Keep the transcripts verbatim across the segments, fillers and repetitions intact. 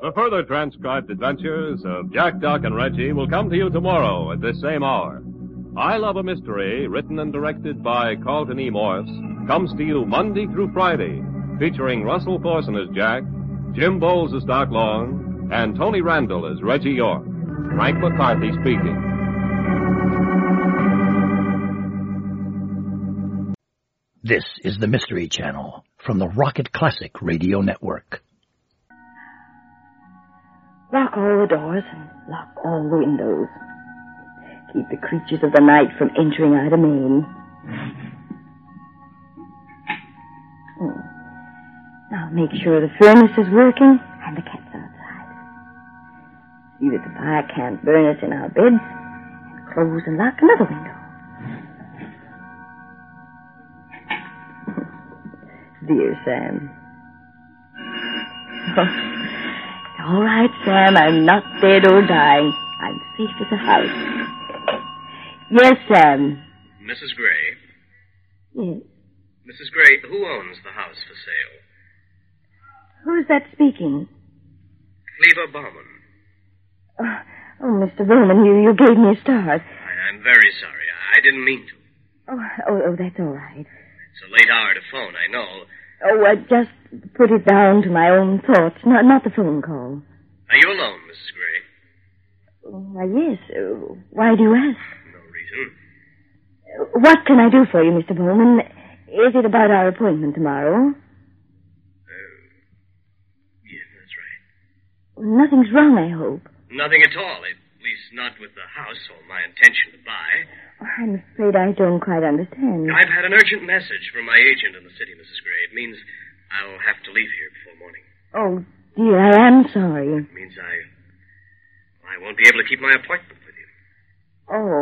The further transcribed adventures of Jack, Doc, and Reggie will come to you tomorrow at this same hour. I Love a Mystery, written and directed by Carlton E. Morse, comes to you Monday through Friday, featuring Russell Thorson as Jack, Jim Bowles as Doc Long, and Tony Randall as Reggie York. Frank McCarthy speaking. This is the Mystery Channel from the Rocket Classic Radio Network. Lock all the doors and lock all the windows. Keep the creatures of the night from entering our domain. Oh. Now make sure the furnace is working and the cat's outside. See that the fire can't burn us in our beds. And close and lock another window. Dear Sam. Oh, all right, Sam. I'm not dead or dying. I'm safe as a house. Yes, Sam. Missus Gray. Yes. Missus Gray, who owns the house for sale? Who's that speaking? Cleaver Bowman. Oh, oh, Mister Bowman, you, you gave me a start. I, I'm very sorry. I didn't mean to. Oh, oh, oh, that's all right. It's a late hour to phone, I know. Oh, uh, just put it down to my own thoughts, not not the phone call. Are you alone, Missus Gray? Oh, why, yes. Uh, why do you ask? No reason. Uh, what can I do for you, Mister Bowman? Is it about our appointment tomorrow? Uh, yes, that's right. Nothing's wrong, I hope. Nothing at all, at least not with the house or my intention to buy. I'm afraid I don't quite understand. I've had an urgent message from my agent in the city, Missus Gray. It means I'll have to leave here before morning. Oh, dear, I am sorry. It means I... I won't be able to keep my appointment with you. Oh.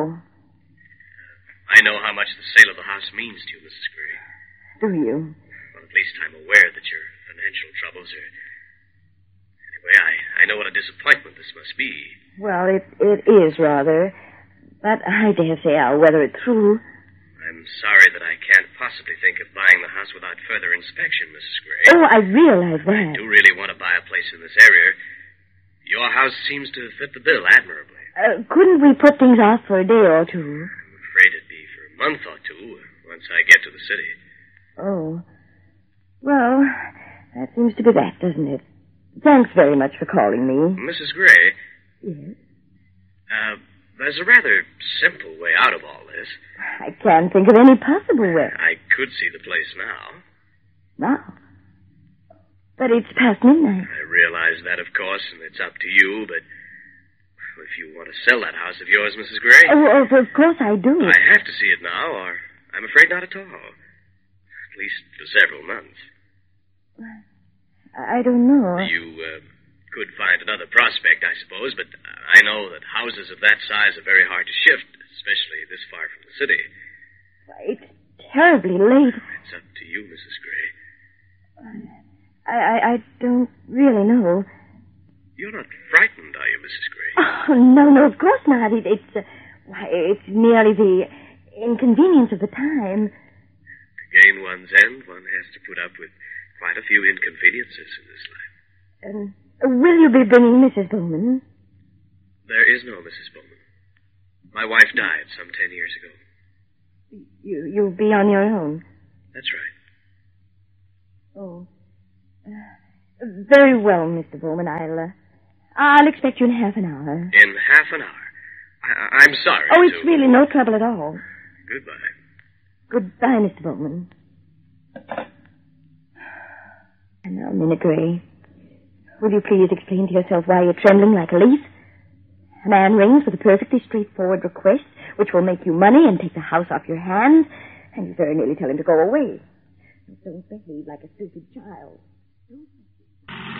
I know how much the sale of the house means to you, Missus Gray. Do you? Well, at least I'm aware that your financial troubles are... Anyway, I, I know what a disappointment this must be. Well, it, it is rather... But I dare say I'll weather it through. I'm sorry that I can't possibly think of buying the house without further inspection, Missus Gray. Oh, I realize that. I do really want to buy a place in this area. Your house seems to fit the bill admirably. Uh, couldn't we put things off for a day or two? I'm afraid it'd be for a month or two, once I get to the city. Oh. Well, that seems to be that, doesn't it? Thanks very much for calling me. Missus Gray. Yes? Uh... There's a rather simple way out of all this. I can't think of any possible way. I could see the place now. Now? But it's past midnight. I realize that, of course, and it's up to you, but if you want to sell that house of yours, Missus Gray... Oh, of course I do. I have to see it now, or I'm afraid not at all. At least for several months. I don't know. You, uh... could find another prospect, I suppose, but I know that houses of that size are very hard to shift, especially this far from the city. It's terribly late. It's up to you, Missus Gray. I, I, I don't really know. You're not frightened, are you, Missus Gray? Oh, no, no, of course not. It, it's, uh, why, it's merely the inconvenience of the time. To gain one's end, one has to put up with quite a few inconveniences in this life. Um... Will you be bringing Missus Bowman? There is no Missus Bowman. My wife died some ten years ago. You, you'll be on your own? That's right. Oh. Uh, very well, Mister Bowman. I'll, uh, I'll expect you in half an hour. In half an hour? I, I'm sorry Oh, to... it's really no trouble at all. Goodbye. Goodbye, Mister Bowman. And now, Minna Gray... Will you please explain to yourself why you're trembling like a leaf? A man rings with a perfectly straightforward request, which will make you money and take the house off your hands, and you very nearly tell him to go away. Don't behave like a stupid child. Don't